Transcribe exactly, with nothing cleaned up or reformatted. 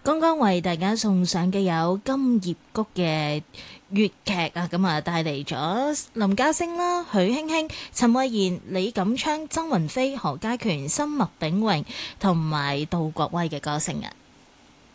剛剛為大家送上嘅有金葉谷嘅粵劇啊，咁啊帶嚟咗林家聲啦、許興興、陳慧嫻、李錦昌、曾雲飛、何家權、森麥炳榮同埋杜國威嘅歌聲啊。